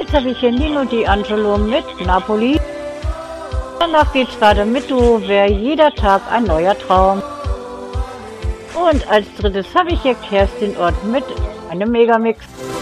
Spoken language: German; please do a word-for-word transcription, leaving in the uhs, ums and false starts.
Jetzt habe ich hier Nino D'Angelo mit Napoli. Danach geht's weiter mit Du, wäre jeder Tag ein neuer Traum. Und als drittes habe ich hier Kerstin Ott mit einem Megamix.